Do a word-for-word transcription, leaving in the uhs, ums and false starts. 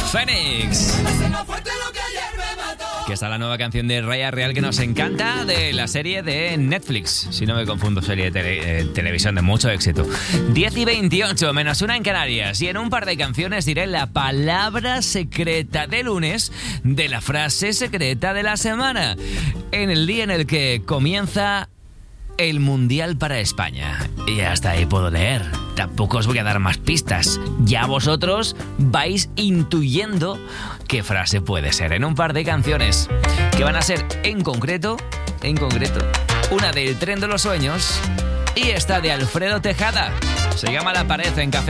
Fénix. Que está la nueva canción de Raya Real que nos encanta, de la serie de Netflix, si no me confundo, serie de tele, eh, televisión de mucho éxito. diez y veintiocho, menos una en Canarias. Y en un par de canciones diré la palabra secreta de lunes de la frase secreta de la semana. En el día en el que comienza el Mundial para España. Y hasta ahí puedo leer. Tampoco os voy a dar más pistas. Ya vosotros vais intuyendo qué frase puede ser en un par de canciones que van a ser en concreto, en concreto, una del Tren de los Sueños y esta de Alfredo Tejada. Se llama La Pared en Café